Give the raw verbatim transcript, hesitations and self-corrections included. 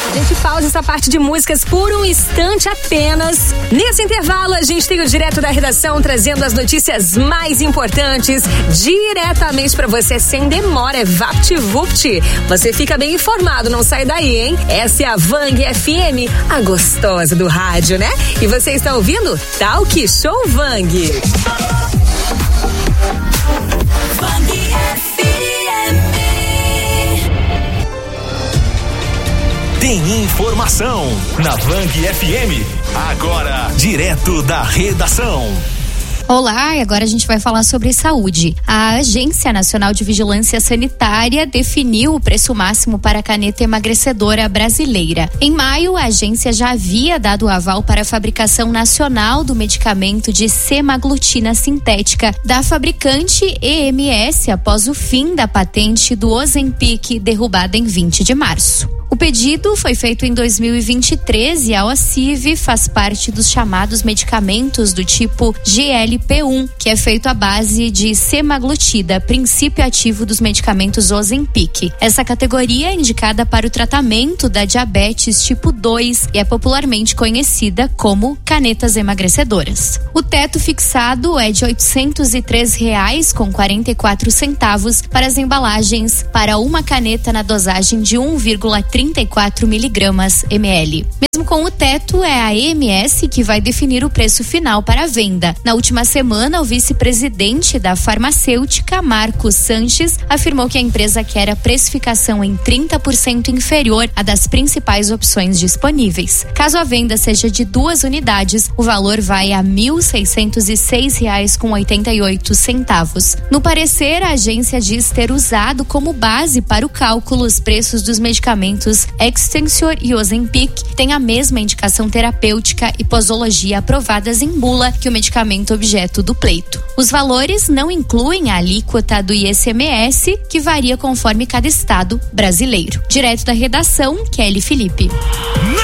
A gente pausa essa parte de músicas por um instante apenas. Nesse intervalo, a gente tem o Direto da Redação trazendo as notícias mais importantes diretamente pra você, sem demora. É VaptVupt. Você fica bem informado, não sai daí, hein? Essa é a Vang F M, a gostosa do rádio, né? E você está ouvindo Talk Show Vang. Tem informação na Vang F M. Agora, direto da redação. Olá, e agora a gente vai falar sobre saúde. A Agência Nacional de Vigilância Sanitária definiu o preço máximo para a caneta emagrecedora brasileira. Em maio, a agência já havia dado o aval para a fabricação nacional do medicamento de semaglutida sintética da fabricante E M S após o fim da patente do Ozempic, derrubada em vinte de março. O pedido foi feito em dois mil e vinte e três e a OACIV faz parte dos chamados medicamentos do tipo G L P um, que é feito à base de semaglutida, princípio ativo dos medicamentos Ozempic. Essa categoria é indicada para o tratamento da diabetes tipo dois e é popularmente conhecida como canetas emagrecedoras. O teto fixado é de oitocentos e três reais com quarenta e quatro centavos para as embalagens para uma caneta na dosagem de um vírgula trinta e quatro miligramas ml. Mesmo com o teto, é a E M S que vai definir o preço final para a venda. Na última semana, o vice-presidente da farmacêutica, Marcos Sanches, afirmou que a empresa quer a precificação em trinta por cento inferior à das principais opções disponíveis. Caso a venda seja de duas unidades, o valor vai a mil seiscentos e seis reais com oitenta e oito centavos. No parecer, a agência diz ter usado como base para o cálculo os preços dos medicamentos Extensior e Ozempic, que tem a mesma indicação terapêutica e posologia aprovadas em bula que o medicamento objeto do pleito. Os valores não incluem a alíquota do I C M S, que varia conforme cada estado brasileiro. Direto da redação, Kelly Felipe.